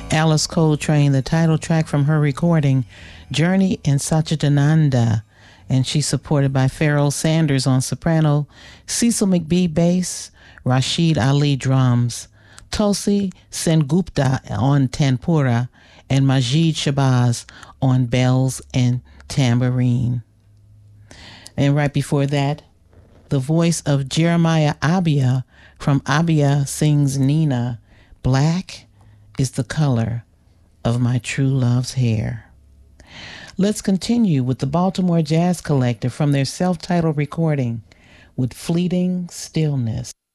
Alice Coltrane, the title track from her recording, Journey in Satchidananda, and she's supported by Pharoah Sanders on soprano, Cecil McBee bass, Rashid Ali drums, Tulsi Sengupta on tanpura, and Majid Shabazz on bells and tambourine. And right before that, the voice of Jeremiah Abia from Abia Sings Nina, Black is the color of my true love's hair. Let's continue with the Baltimore Jazz Collective from their self-titled recording with Fleeting Stillness.